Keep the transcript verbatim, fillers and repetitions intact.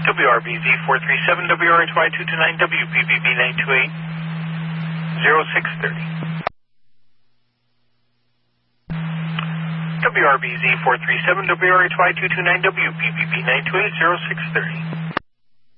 W R B Z four three seven, W R H Y two two nine, W P B B nine two eight, zero six three zero. W R B Z four three seven, W R H Y two two nine, W P B B nine two eight, zero six three zero.